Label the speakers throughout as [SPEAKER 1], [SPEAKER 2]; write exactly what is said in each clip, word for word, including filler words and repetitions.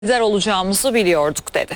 [SPEAKER 1] lider olacağımızı biliyorduk dedi.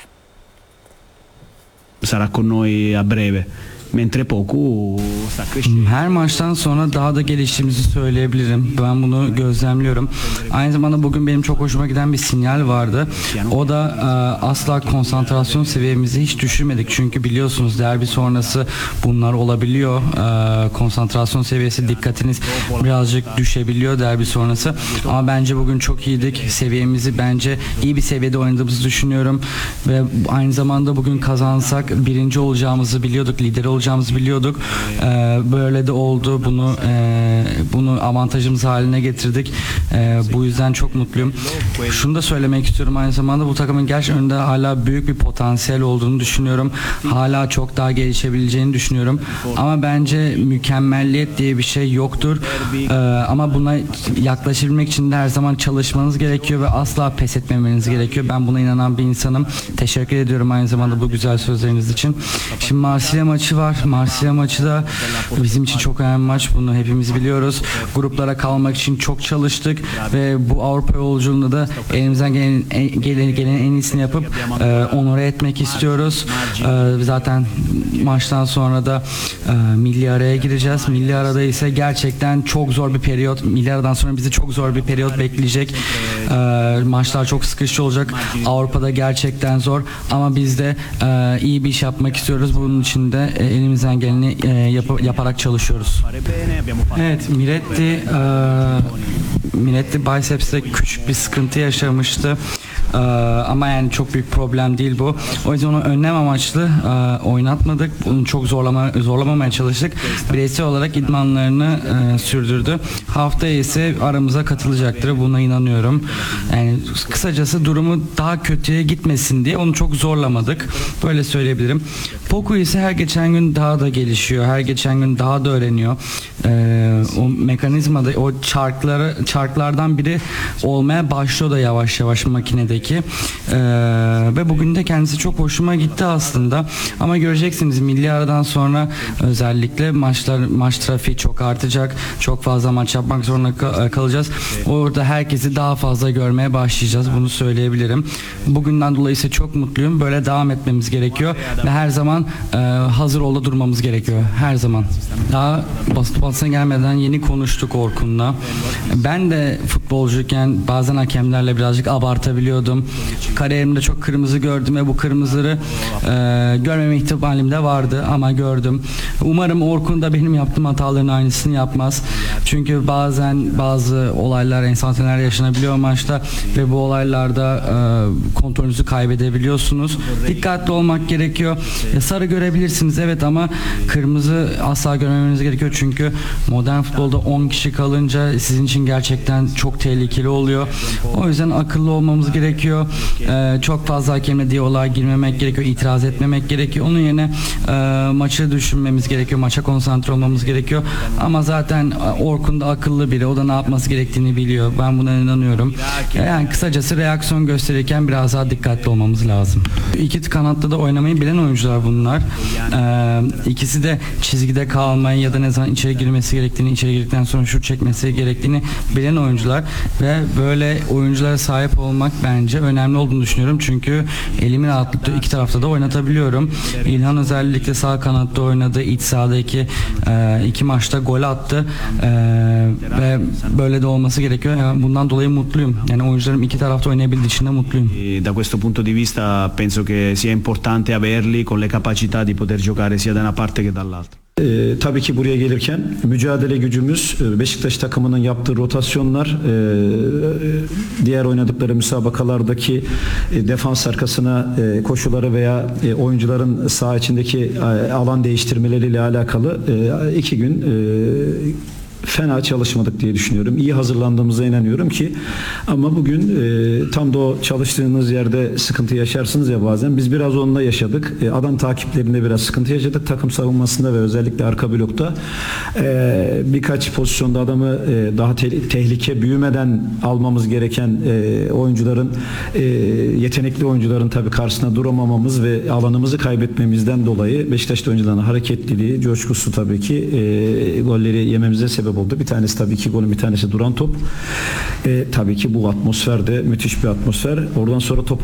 [SPEAKER 2] Sarà con noi a breve. Mentre Poku sta crescendo.
[SPEAKER 3] Her maçtan sonra daha da geliştiğimizi söyleyebilirim. Ben bunu gözlemliyorum. Aynı zamanda bugün benim çok hoşuma giden bir sinyal vardı. O da e, asla konsantrasyon seviyemizi hiç düşürmedik. Çünkü biliyorsunuz derbi sonrası bunlar olabiliyor. E, konsantrasyon seviyesi, dikkatiniz birazcık düşebiliyor derbi sonrası. Ama bence bugün çok iyiydik. Seviyemizi bence iyi bir seviyede oynadığımızı düşünüyorum. Ve aynı zamanda bugün kazansak birinci olacağımızı biliyorduk. Lider olacağımızı biliyorduk. Ee, böyle de oldu. Bunu e, bunu avantajımız haline getirdik. Ee, bu yüzden çok mutluyum. Şunu da söylemek istiyorum, aynı zamanda bu takımın gerçekten önünde hala büyük bir potansiyel olduğunu düşünüyorum. Hala çok daha gelişebileceğini düşünüyorum. Ama bence mükemmelliyet diye bir şey yoktur. Ee, ama buna yaklaşabilmek için de her zaman çalışmanız gerekiyor ve asla pes etmemeniz gerekiyor. Ben buna inanan bir insanım. Teşekkür ediyorum aynı zamanda bu güzel sözleriniz için. Şimdi Marsilya maçı var. Marsilya maçı da bizim için çok önemli maç. Bunu hepimiz biliyoruz. Gruplara kalmak için çok çalıştık ve bu Avrupa yolculuğunda da elimizden gelen, gelen, gelen en iyisini yapıp e, onore etmek istiyoruz. E, zaten maçtan sonra da e, milli araya gireceğiz. Milli arada ise gerçekten çok zor bir periyot. Milli aradan sonra bizi çok zor bir periyot bekleyecek. E, maçlar çok sıkışıcı olacak. Avrupa'da gerçekten zor ama biz de e, iyi bir iş yapmak istiyoruz. Bunun için de e, elimizden geleni e, yap- yaparak çalışıyoruz. Evet, Miretti e, Miretti biceps'te küçük bir sıkıntı yaşamıştı. Ee, ama yani çok büyük problem değil bu. O yüzden onu önlem amaçlı e, oynatmadık. Bunu çok zorlama zorlamamaya çalıştık. Bireysel olarak idmanlarını e, sürdürdü. Haftaya ise aramıza katılacaktır. Buna inanıyorum. Yani kısacası durumu daha kötüye gitmesin diye onu çok zorlamadık. Böyle söyleyebilirim. Poku ise her geçen gün daha da gelişiyor. Her geçen gün daha da öğreniyor. Ee, o mekanizmada o çarkları çarklardan biri olmaya başlıyor da yavaş yavaş makinedeki. Ee, ve bugün de kendisi çok hoşuma gitti aslında. Ama göreceksiniz milli aradan sonra özellikle maçlar maç trafiği çok artacak. Çok fazla maç yapmak zorunda kalacağız. Orada herkesi daha fazla görmeye başlayacağız. Bunu söyleyebilirim. Bugünden dolayı ise çok mutluyum. Böyle devam etmemiz gerekiyor ve her zaman e, hazır olda durmamız gerekiyor. Her zaman. Daha basit basına gelmeden yeni konuştuk Orkun'la. Ben de futbolcuyken bazen hakemlerle birazcık abartabiliyordum. Kariyerimde çok kırmızı gördüm ve bu kırmızıları e, görmeme ihtimalim de vardı ama gördüm. Umarım Orkun da benim yaptığım hataların aynısını yapmaz. Çünkü bazen bazı olaylar, enstantaneler yaşanabiliyor maçta ve bu olaylarda e, kontrolünüzü kaybedebiliyorsunuz. Dikkatli olmak gerekiyor. E, sarı görebilirsiniz evet ama kırmızı asla görmemeniz gerekiyor çünkü modern futbolda on kişi kalınca sizin için gerçekten çok tehlikeli oluyor. O yüzden akıllı olmamız gerekiyor. Ee, çok fazla hakemle diyaloğa girmemek gerekiyor. İtiraz etmemek gerekiyor. Onun yerine e, maçı düşünmemiz gerekiyor. Maça konsantre olmamız gerekiyor. Ama zaten Orkun da akıllı biri. O da ne yapması gerektiğini biliyor. Ben buna inanıyorum. Yani kısacası reaksiyon gösterirken biraz daha dikkatli olmamız lazım. İki kanatta da oynamayı bilen oyuncular bunlar. Ee, ikisi de çizgide kalmayı ya da ne zaman içeri girmesi gerektiğini, içeri girdikten sonra şut çekmesi gerektiğini bilen oyuncular ve böyle oyunculara sahip olmak bence önemli olduğunu düşünüyorum. Çünkü elimin rahatlıkla iki tarafta da oynatabiliyorum. İlhan özellikle sağ kanatta oynadı. İç sahadaki e, iki maçta gol attı. E, ve böyle de olması gerekiyor. Yani bundan dolayı mutluyum. Yani oyuncularım iki tarafta oynayabildiği için de mutluyum.
[SPEAKER 2] Da questo punto di vista penso che sia importante averli con le capacità di poter giocare sia da una parte che dall'altra.
[SPEAKER 4] Ee, tabii ki buraya gelirken mücadele gücümüz, Beşiktaş takımının yaptığı rotasyonlar, e, diğer oynadıkları müsabakalardaki e, defans arkasına e, koşuları veya e, oyuncuların saha içindeki e, alan değiştirmeleriyle alakalı e, iki gün e, fena çalışmadık diye düşünüyorum. İyi hazırlandığımıza inanıyorum ki ama bugün e, tam da o çalıştığınız yerde sıkıntı yaşarsınız ya bazen. Biz biraz onunla yaşadık. E, adam takiplerinde biraz sıkıntı yaşadık. Takım savunmasında ve özellikle arka blokta e, birkaç pozisyonda adamı e, daha te- tehlike büyümeden almamız gereken e, oyuncuların e, yetenekli oyuncuların tabii karşısına duramamamız ve alanımızı kaybetmemizden dolayı Beşiktaş'ta oyuncuların hareketliliği, coşkusu tabii ki e, golleri yememize sebep oldu. Bir tanesi tabii iki golün bir tanesi duran top. E, tabii ki bu atmosfer de müthiş bir atmosfer. Oradan sonra top